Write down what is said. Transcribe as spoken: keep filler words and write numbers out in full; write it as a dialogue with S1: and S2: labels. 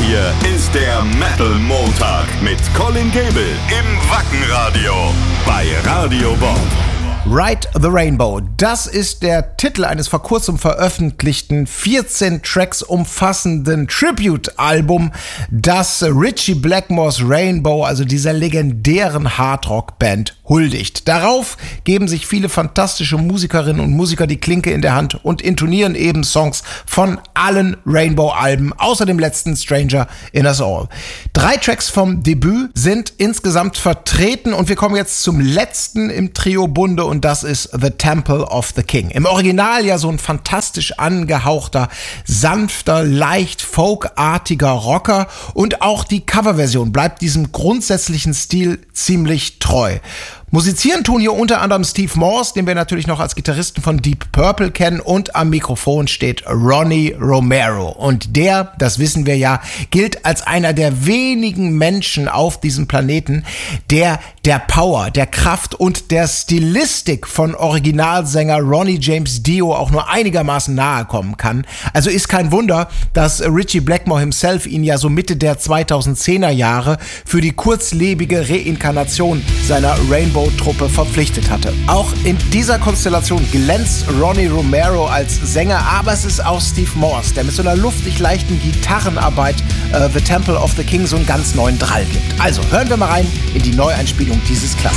S1: hier ist der Metal Montag mit Colin Gable im Wackenradio bei Radio Bob.
S2: Ride the Rainbow, das ist der Titel eines vor kurzem veröffentlichten vierzehn Tracks umfassenden Tribute-Album, das Ritchie Blackmores Rainbow, also dieser legendären Hardrock-Band, huldigt. Darauf geben sich viele fantastische Musikerinnen und Musiker die Klinke in der Hand und intonieren eben Songs von allen Rainbow-Alben, außer dem letzten Stranger in Us All. Drei Tracks vom Debüt sind insgesamt vertreten und wir kommen jetzt zum letzten im Trio-Bunde und das ist The Temple of the King. Im Original ja so ein fantastisch angehauchter, sanfter, leicht folkartiger Rocker und auch die Coverversion bleibt diesem grundsätzlichen Stil ziemlich treu. Musizieren tun hier unter anderem Steve Morse, den wir natürlich noch als Gitarristen von Deep Purple kennen, und am Mikrofon steht Ronnie Romero. Und der, das wissen wir ja, gilt als einer der wenigen Menschen auf diesem Planeten, der der Power, der Kraft und der Stilistik von Originalsänger Ronnie James Dio auch nur einigermaßen nahe kommen kann. Also ist kein Wunder, dass Ritchie Blackmore himself ihn ja so Mitte der zweitausendzehner Jahre für die kurzlebige Reinkarnation seiner Rainbow Truppe verpflichtet hatte. Auch in dieser Konstellation glänzt Ronnie Romero als Sänger, aber es ist auch Steve Morse, der mit so einer luftig leichten Gitarrenarbeit äh, The Temple of the King so einen ganz neuen Drall gibt. Also hören wir mal rein in die Neueinspielung dieses Klassikers.